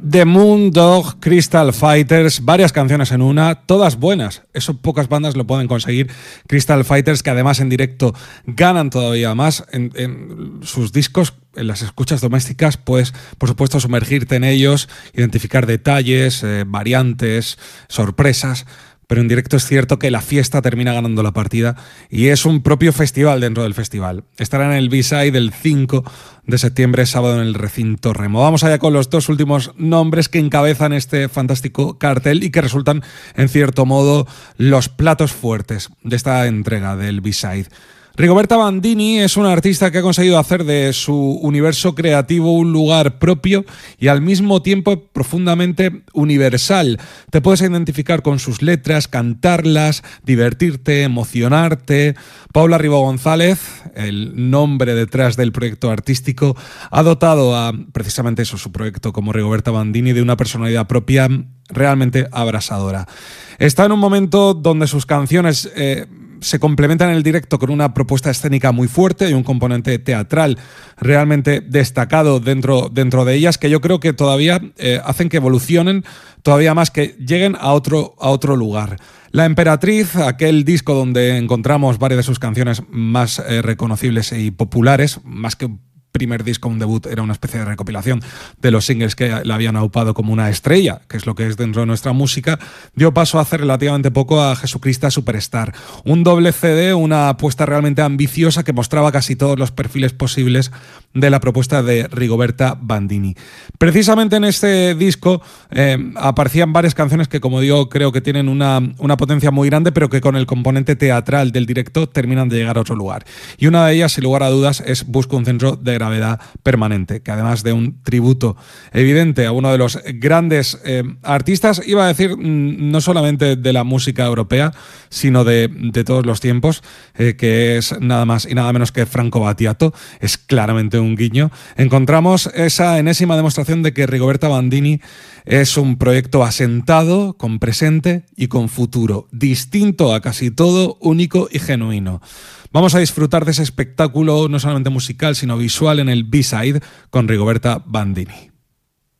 The Moondog, Crystal Fighters, varias canciones en una, todas buenas. Eso pocas bandas lo pueden conseguir. Crystal Fighters, que además en directo ganan todavía más en sus discos. En las escuchas domésticas, pues, por supuesto, sumergirte en ellos, identificar detalles, variantes, sorpresas. Pero en directo es cierto que la fiesta termina ganando la partida y es un propio festival dentro del festival. Estará en el B-Side el 5 de septiembre, sábado, en el Recinto Remo. Vamos allá con los dos últimos nombres que encabezan este fantástico cartel y que resultan, en cierto modo, los platos fuertes de esta entrega del B-Side. Rigoberta Bandini es una artista que ha conseguido hacer de su universo creativo un lugar propio y al mismo tiempo profundamente universal. Te puedes identificar con sus letras, cantarlas, divertirte, emocionarte. Paula Ribó González, el nombre detrás del proyecto artístico, ha dotado a precisamente eso, su proyecto como Rigoberta Bandini, de una personalidad propia realmente abrasadora. Está en un momento donde sus canciones se complementan en el directo con una propuesta escénica muy fuerte y un componente teatral realmente destacado dentro de ellas, que yo creo que todavía hacen que evolucionen todavía más, que lleguen a otro lugar. La Emperatriz, aquel disco donde encontramos varias de sus canciones más reconocibles y populares, más que primer disco, un debut, era una especie de recopilación de los singles que la habían aupado como una estrella, que es lo que es dentro de nuestra música, dio paso hace relativamente poco a Jesucristo Superstar. Un doble CD, una apuesta realmente ambiciosa que mostraba casi todos los perfiles posibles de la propuesta de Rigoberta Bandini. Precisamente en este disco aparecían varias canciones que, como digo, creo que tienen una potencia muy grande, pero que con el componente teatral del directo terminan de llegar a otro lugar. Y una de ellas, sin lugar a dudas, es Busco un centro de gravedad permanente, que además de un tributo evidente a uno de los grandes artistas, iba a decir no solamente de la música europea, sino de todos los tiempos, que es nada más y nada menos que Franco Battiato, es claramente un guiño. Encontramos esa enésima demostración de que Rigoberta Bandini es un proyecto asentado, con presente y con futuro, distinto a casi todo, único y genuino. Vamos a disfrutar de ese espectáculo no solamente musical, sino visual en el B-Side con Rigoberta Bandini.